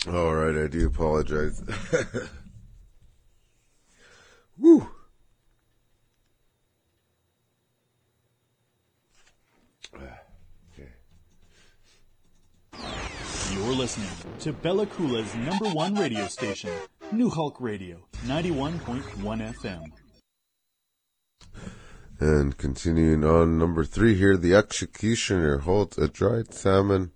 All right, I do apologize. Woo. You're listening to Bella Kula's #1 radio station, New Hulk Radio, 91.1 FM. And continuing on, number 3 here, the executioner holds a dried salmon.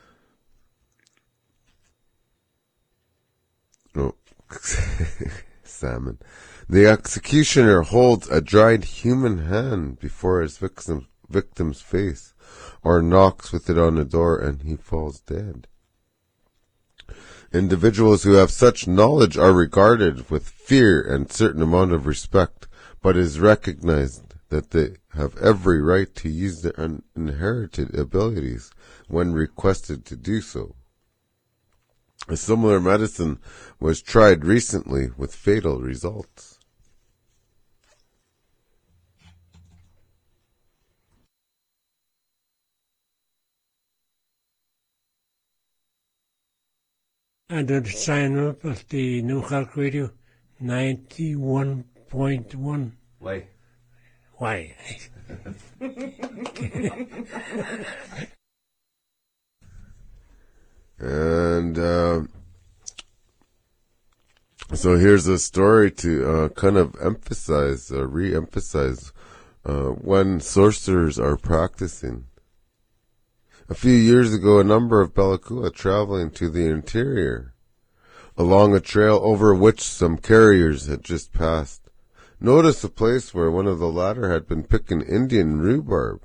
Oh, salmon. The executioner holds a dried human hand before his victim's face, or knocks with it on the door and he falls dead. Individuals who have such knowledge are regarded with fear and certain amount of respect, but it is recognized that they have every right to use their inherited abilities when requested to do so. A similar medicine was tried recently with fatal results. And to sign up at the New Hulk Radio 91.1. Why? Why? And so here's a story to kind of emphasize, re-emphasize when sorcerers are practicing. A few years ago, a number of Bella Kula traveling to the interior, along a trail over which some carriers had just passed, noticed a place where one of the latter had been picking Indian rhubarb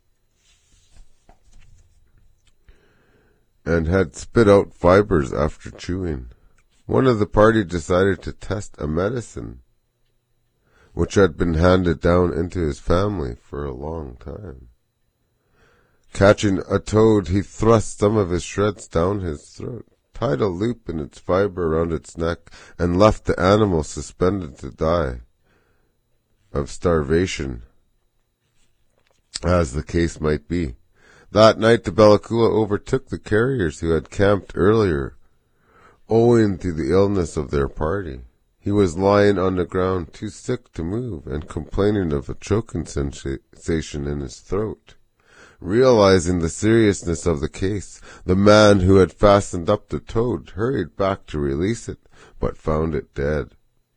and had spit out fibers after chewing. One of the party decided to test a medicine which had been handed down into his family for a long time. Catching a toad, he thrust some of his shreds down his throat, tied a loop in its fiber around its neck, and left the animal suspended to die of starvation, as the case might be. That night the Bella Kula overtook the carriers who had camped earlier, owing to the illness of their party. He was lying on the ground, too sick to move, and complaining of a choking sensation in his throat. Realizing the seriousness of the case, the man who had fastened up the toad hurried back to release it, but found it dead.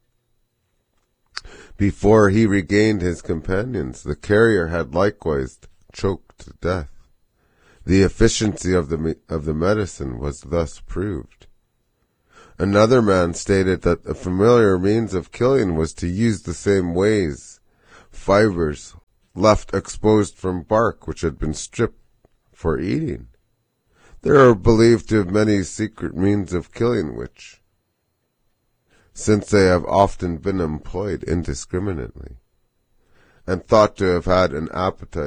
Before he regained his companions, the carrier had likewise choked to death. The efficiency of the medicine was thus proved. Another man stated that a familiar means of killing was to use the same ways, fibers left exposed from bark which had been stripped for eating. There are believed to have many secret means of killing which, since they have often been employed indiscriminately, and thought to have had an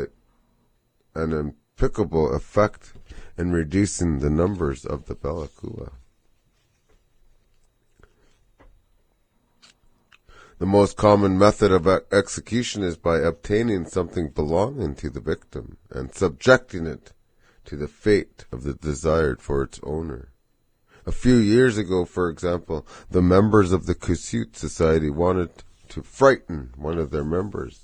impeccable effect in reducing the numbers of the Bella Kula. The most common method of execution is by obtaining something belonging to the victim and subjecting it to the fate of the desired for its owner. A few years ago, for example, the members of the Kusut Society wanted to frighten one of their members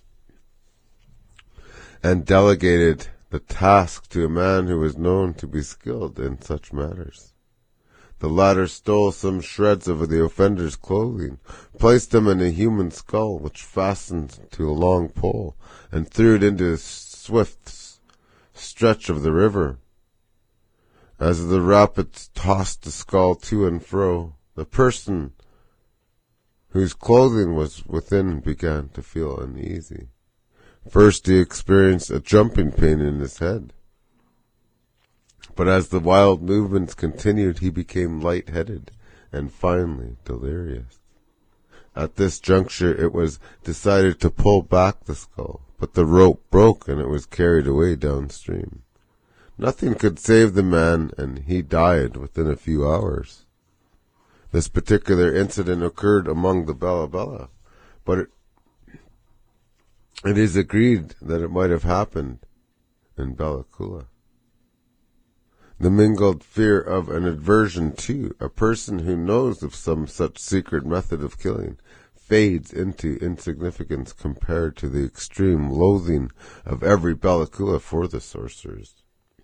and delegated the task to a man who was known to be skilled in such matters. The latter stole some shreds of the offender's clothing, placed them in a human skull which fastened to a long pole, and threw it into a swift stretch of the river. As the rapids tossed the skull to and fro, the person whose clothing was within began to feel uneasy. First he experienced a jumping pain in his head, but as the wild movements continued, he became lightheaded and finally delirious. At this juncture, it was decided to pull back the skull, but the rope broke and it was carried away downstream. Nothing could save the man, and he died within a few hours. This particular incident occurred among the Bella, but it is agreed that it might have happened in Bella Kula. the mingled fear of an aversion to. A person who knows of some such secret method of killing fades into insignificance compared to the extreme loathing of every Bella-Coola for the sorcerers.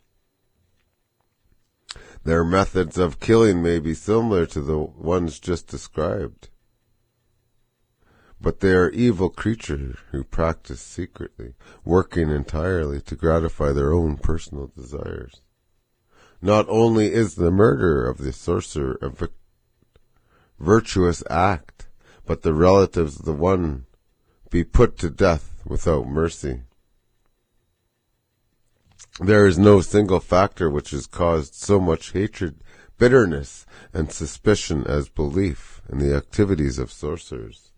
Their methods of killing may be similar to the ones just described, but they are evil creatures who practice secretly, working entirely to gratify their own personal desires. Not only is the murder of the sorcerer a virtuous act, but the relatives of the one be put to death without mercy. There is no single factor which has caused so much hatred, bitterness, and suspicion as belief in the activities of sorcerers.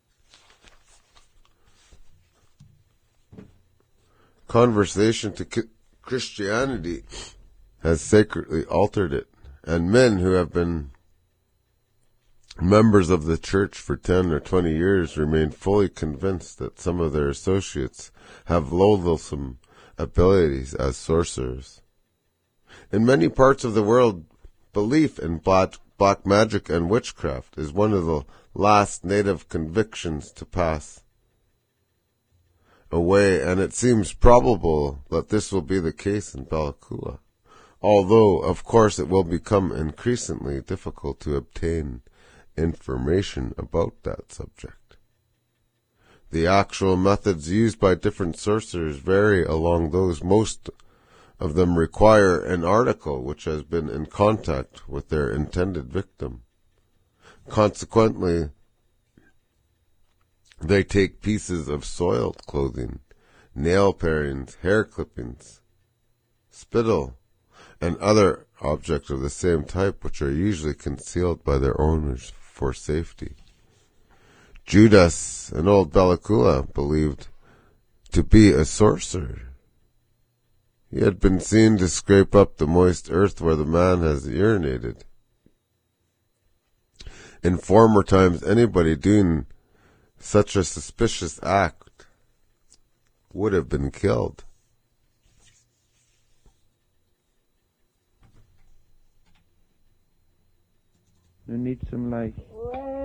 Conversion to Christianity has sacredly altered it, and men who have been members of the church for 10 or 20 years remain fully convinced that some of their associates have loathsome abilities as sorcerers. In many parts of the world, belief in black magic and witchcraft is one of the last native convictions to pass away, and it seems probable that this will be the case in Bella-Coola, although, of course, it will become increasingly difficult to obtain information about that subject. The actual methods used by different sorcerers vary along those. Most of them require an article which has been in contact with their intended victim. Consequently, they take pieces of soiled clothing, nail parings, hair clippings, spittle, and other objects of the same type, which are usually concealed by their owners for safety. Judas, an old Bella-Coola, believed to be a sorcerer. He had been seen to scrape up the moist earth where the man has urinated. In former times, anybody doing such a suspicious act would have been killed. You need some light.